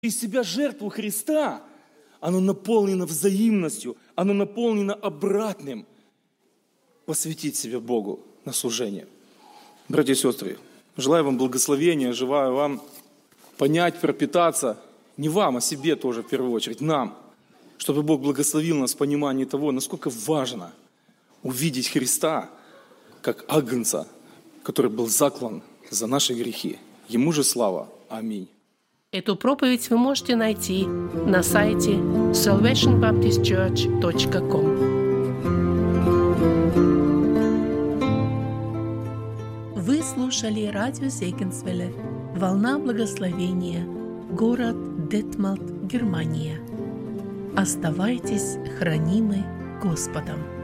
из себя жертву Христа, оно наполнено взаимностью, оно наполнено обратным. Посвятить себя Богу на служение. Братья и сестры, желаю вам благословения, желаю вам понять, пропитаться, не вам, а себе тоже в первую очередь, нам, чтобы Бог благословил нас в понимании того, насколько важно увидеть Христа как агнца, который был заклан за наши грехи. Ему же слава. Аминь. Эту проповедь вы можете найти на сайте salvationbaptistchurch.com. Вы слушали радио Зегенсвелле, «Волна благословения», город Детмалт, Германия. Оставайтесь хранимы Господом.